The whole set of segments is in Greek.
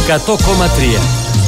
100,3.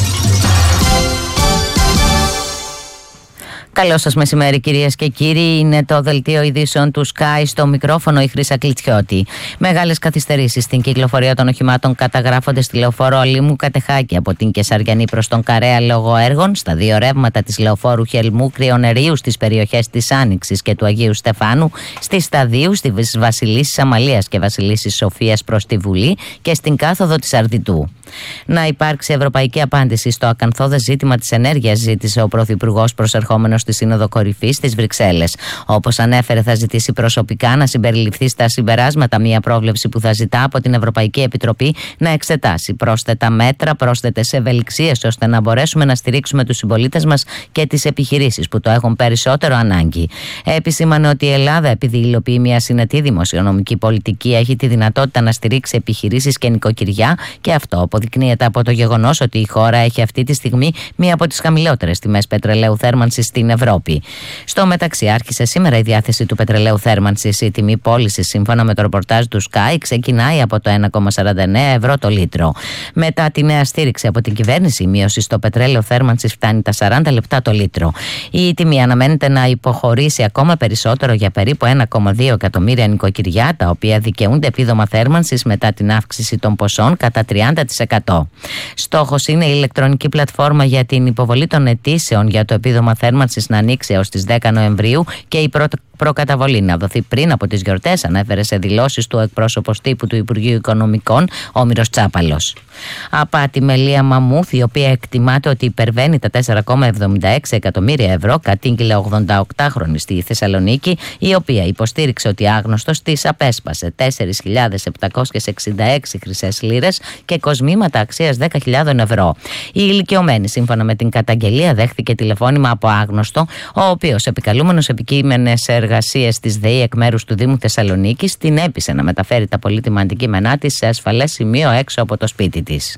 Καλό σας μεσημέρι κυρίες και κύριοι, είναι το δελτίο ειδήσεων του Sky, στο μικρόφωνο η Χρύσα Κλιτσιώτη. Μεγάλες καθυστερήσεις στην κυκλοφορία των οχημάτων καταγράφονται στη λεωφόρο Αλήμου Κατεχάκη από την Κεσαριανή προς τον Καρέα λόγω έργων, στα δύο ρεύματα της λεωφόρου Χελμού Κρυονερίου στις περιοχές της Άνοιξης και του Αγίου Στεφάνου, στη Σταδίου, στη Βασιλίσσης Αμαλίας και Βασιλίσσης Σοφίας προς τη Βουλή και στην κάθοδο της Αρδιτού. Να υπάρξει ευρωπαϊκή απάντηση στο ακανθώδες ζήτημα της ενέργειας, ζήτησε ο Πρωθυπουργός προσερχόμενος στη Σύνοδο Κορυφής στις Βρυξέλλες. Όπως ανέφερε, θα ζητήσει προσωπικά να συμπεριληφθεί στα συμπεράσματα μια πρόβλεψη που θα ζητά από την Ευρωπαϊκή Επιτροπή να εξετάσει πρόσθετα μέτρα, πρόσθετες ευελιξίες, ώστε να μπορέσουμε να στηρίξουμε τους συμπολίτες μας και τις επιχειρήσεις που το έχουν περισσότερο ανάγκη. Επισήμανε ότι η Ελλάδα, επειδή υλοποιεί μια συνετή δημοσιονομική πολιτική, έχει τη δυνατότητα να στηρίξει επιχειρήσεις και νοικοκυριά, και αυτό αποδεικνύεται από το γεγονός ότι η χώρα έχει αυτή τη στιγμή μία από τις χαμηλότερες τιμές πετρελαίου θέρμανσης στην Ευρώπη. Στο μεταξύ, άρχισε σήμερα η διάθεση του πετρελαίου θέρμανσης. Η τιμή πώλησης, σύμφωνα με το ρεπορτάζ του Sky, ξεκινάει από το 1,49 ευρώ το λίτρο. Μετά τη νέα στήριξη από την κυβέρνηση, η μείωση στο πετρέλαιο θέρμανσης φτάνει τα 40 λεπτά το λίτρο. Η τιμή αναμένεται να υποχωρήσει ακόμα περισσότερο για περίπου 1,2 εκατομμύρια νοικοκυριά, τα οποία δικαιούνται επίδομα θέρμανσης μετά την αύξηση των ποσών κατά 30%. Στόχος είναι η ηλεκτρονική πλατφόρμα για την υποβολή των αιτήσεων για το επίδομα θέρμανσης να ανοίξει έως τις 10 Νοεμβρίου και η προκαταβολή να δοθεί πριν από τις γιορτές, ανέφερε σε δηλώσεις του εκπρόσωπος τύπου του Υπουργείου Οικονομικών, Όμηρος Τσάπαλος. Απάτη με Λία Μαμούθ, η οποία εκτιμάται ότι υπερβαίνει τα 4,76 εκατομμύρια ευρώ, κατήγγειλε 88χρονη στη Θεσσαλονίκη, η οποία υποστήριξε ότι άγνωστος της απέσπασε 4.766 χρυσές λίρες και κοσμήματα αξίας 10.000 ευρώ. Η ηλικιωμένη, σύμφωνα με την καταγγελία, δέχθηκε τηλεφώνημα από άγνωστο, ο οποίος, επικαλούμενος επικείμενες εργασίες της ΔΕΗ εκ μέρους του Δήμου Θεσσαλονίκης, την έπεισε να μεταφέρει τα πολύτιμα αντικείμενά της σε ασφαλές σημείο έξω από το σπίτι της.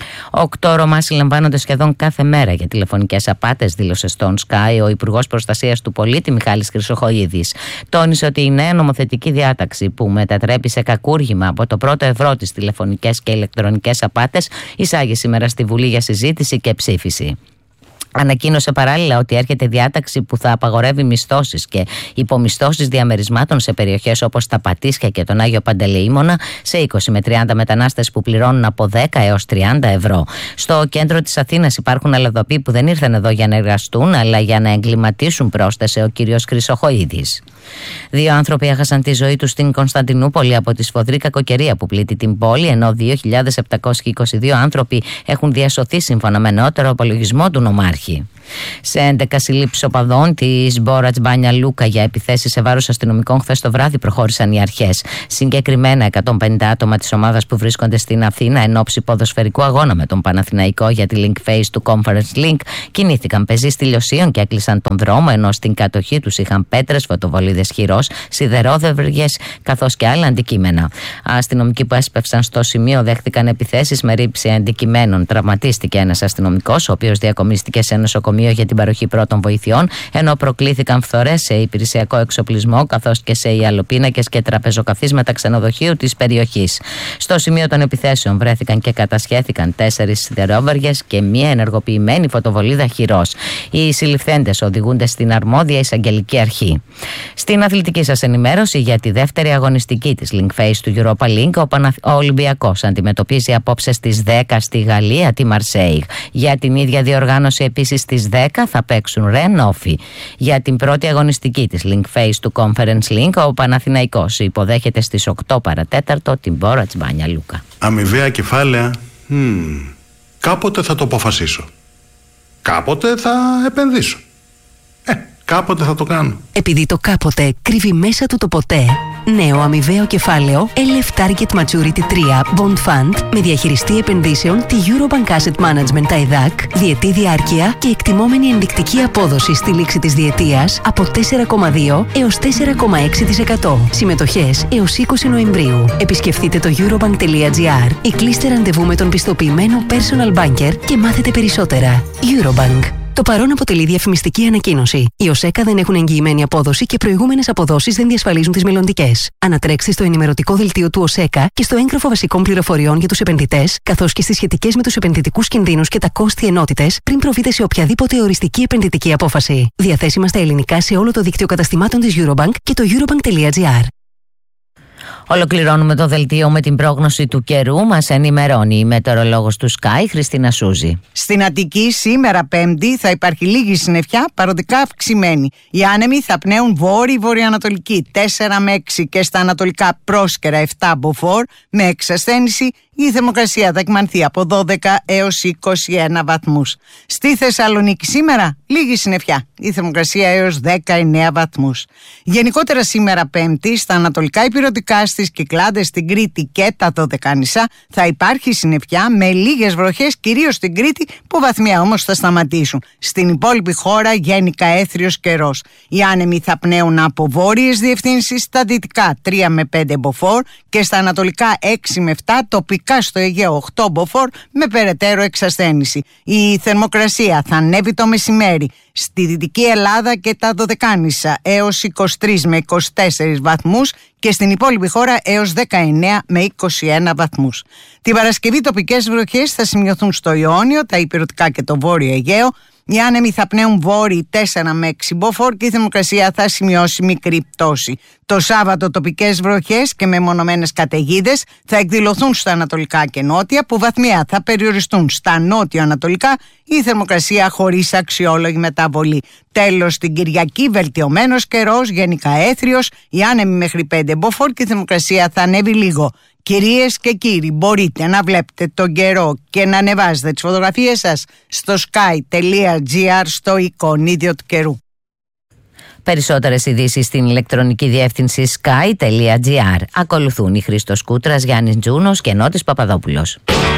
8 Ρωμά συλλαμβάνονται σχεδόν κάθε μέρα για τηλεφωνικές απάτες, δήλωσε στον Sky ο Υπουργός Προστασίας του Πολίτη Μιχάλης Χρυσοχοΐδης. Τόνισε ότι η νέα νομοθετική διάταξη που μετατρέπει σε κακούργημα από το πρώτο ευρώ τις τηλεφωνικές και ηλεκτρονικές απάτες εισάγει σήμερα στη Βουλή για συζήτηση και ψήφιση. Ανακοίνωσε παράλληλα ότι έρχεται διάταξη που θα απαγορεύει μισθώσεις και υπομισθώσεις διαμερισμάτων σε περιοχές όπως τα Πατήσια και τον Άγιο Παντελεήμονα σε 20 με 30 μετανάστες που πληρώνουν από 10 έως 30 ευρώ. Στο κέντρο της Αθήνας υπάρχουν αλλοδαποί που δεν ήρθαν εδώ για να εργαστούν, αλλά για να εγκληματίσουν, πρόσθεσε ο κύριος Χρυσοχοΐδης. 2 άνθρωποι έχασαν τη ζωή τους στην Κωνσταντινούπολη από τη σφοδρή κακοκαιρία που πλήττει την πόλη, ενώ 2.722 άνθρωποι έχουν διασωθεί, σύμφωνα με νεότερο απολογισμό του νομάρχη. Σε 11 συλλήψεις οπαδών της Μπόρατς Μπάνια Λούκα για επιθέσεις σε βάρος αστυνομικών χθες το βράδυ προχώρησαν οι αρχές. Συγκεκριμένα 150 άτομα της ομάδας που βρίσκονται στην Αθήνα εν ώψη ποδοσφαιρικού αγώνα με τον Παναθηναϊκό για τη Link Phase του Conference Link κινήθηκαν πεζοί στυλιοσίων και έκλεισαν τον δρόμο, ενώ στην κατοχή τους είχαν πέτρες, φωτοβολίδες χειρός, σιδερόδευριες καθώς και άλλα αντικείμενα. Αστυνομικοί που έσπευσαν στο σημείο δέχτηκαν επιθέσεις με ρήψη αντικειμένων. Τραυματίστηκε ένας αστυνομικός, ο οποίος διακομίστηκε σε νοσοκομείο για την παροχή πρώτων βοηθειών, ενώ προκλήθηκαν φθορές σε υπηρεσιακό εξοπλισμό καθώς και σε ιαλοπίνακες και τραπεζοκαθίσματα ξενοδοχείου της περιοχής. Στο σημείο των επιθέσεων βρέθηκαν και κατασχέθηκαν 4 σιδερόβαριες και μία ενεργοποιημένη φωτοβολίδα χειρός. Οι συλληφθέντες οδηγούνται στην αρμόδια εισαγγελική αρχή. Στην αθλητική σας ενημέρωση για τη δεύτερη αγωνιστική της Link Phase του Europa League, ο Ολυμπιακός αντιμετωπίζει απόψε στις 10 στη Γαλλία τη Μαρσέιγ. Για την ίδια διοργάνωση επίσης στις 10 θα παίξουν Ρεν Όφι. Για την πρώτη αγωνιστική της Link Phase του Conference Link, ο Παναθηναϊκός υποδέχεται στις 8 παρατέταρτο την Μπόρατς Μπάνια Λούκα. Αμοιβαία κεφάλαια. Κάποτε θα το αποφασίσω. Κάποτε θα επενδύσω. Κάποτε θα το κάνω. Επειδή το κάποτε κρύβει μέσα του το ποτέ, νέο αμοιβαίο κεφάλαιο LF Target Maturity 3 Bond Fund με διαχειριστή επενδύσεων τη Eurobank Asset Management TAIDAC, διετή διάρκεια και εκτιμόμενη ενδεικτική απόδοση στη λήξη της διετίας από 4,2 έως 4,6%. Συμμετοχές έως 20 Νοεμβρίου. Επισκεφτείτε το eurobank.gr ή κλείστε ραντεβού με τον πιστοποιημένο personal banker και μάθετε περισσότερα. Eurobank. Το παρόν αποτελεί διαφημιστική ανακοίνωση. Οι ΟΣΕΚΑ δεν έχουν εγγυημένη απόδοση και προηγούμενες αποδόσεις δεν διασφαλίζουν τις μελλοντικές. Ανατρέξτε στο ενημερωτικό δελτίο του ΟΣΕΚΑ και στο έγγραφο βασικών πληροφοριών για τους επενδυτές, καθώς και στις σχετικές με τους επενδυτικούς κινδύνους και τα κόστη ενότητες, πριν προβείτε σε οποιαδήποτε οριστική επενδυτική απόφαση. Διαθέσιμα στα ελληνικά σε όλο το δίκτυο καταστημάτων της Eurobank και το eurobank.gr. Ολοκληρώνουμε το δελτίο με την πρόγνωση του καιρού. Μας ενημερώνει η μετεωρολόγος του Sky, Χριστίνα Σούζη. Στην Αττική σήμερα Πέμπτη θα υπάρχει λίγη συννεφιά, παροδικά αυξημένη. Οι άνεμοι θα πνέουν βόρειο-βορειοανατολική 4 με 6 και στα ανατολικά πρόσκαιρα 7 μποφόρ με εξασθένηση. Η θερμοκρασία θα εκμανθεί από 12 έως 21 βαθμούς. Στη Θεσσαλονίκη σήμερα λίγη συννεφιά, η θερμοκρασία έως 19 βαθμούς. Γενικότερα σήμερα Πέμπτη στα ανατολικά ηπειρωτικά, στις Κυκλάδες, στην Κρήτη και τα Δωδεκάνησα θα υπάρχει συννεφιά με λίγες βροχές, κυρίως στην Κρήτη που βαθμία όμως θα σταματήσουν. Στην υπόλοιπη χώρα γενικά έθριος καιρός. Οι άνεμοι θα πνέουν από βόρειες διευθύνσεις, στα δυτικά 3 με 5 μποφόρ και στα ανατολικά 6 με 7, τοπικά στο Αιγαίο 8 μποφόρ με περαιτέρω εξασθένηση. Η θερμοκρασία θα ανέβει το μεσημέρι στη Δυτική Ελλάδα και τα Δωδεκάνησα έως 23 με 24 βαθμούς και στην υπόλοιπη χώρα έως 19 με 21 βαθμούς. Την Παρασκευή τοπικές βροχές θα σημειωθούν στο Ιόνιο, τα ηπειρωτικά και το Βόρειο Αιγαίο. Οι άνεμοι θα πνέουν βόρειοι 4 με 6 μποφόρ και η θερμοκρασία θα σημειώσει μικρή πτώση. Το Σάββατο τοπικές βροχές και μεμονωμένες καταιγίδες θα εκδηλωθούν στα ανατολικά και νότια, που βαθμία θα περιοριστούν στα νότιο-ανατολικά, η θερμοκρασία χωρίς αξιόλογη μεταβολή. Τέλος, την Κυριακή βελτιωμένος καιρός, γενικά έθριος, οι άνεμοι μέχρι 5 μποφόρ και η θερμοκρασία θα ανέβει λίγο. Κυρίες και κύριοι, μπορείτε να βλέπετε τον καιρό και να ανεβάζετε τις φωτογραφίες σας στο sky.gr στο εικονίδιο του καιρού. Περισσότερες ειδήσεις στην ηλεκτρονική διεύθυνση sky.gr. Ακολουθούν η Χρήστος Κούτρας, Γιάννης Τζούνος και Νότης Παπαδόπουλος.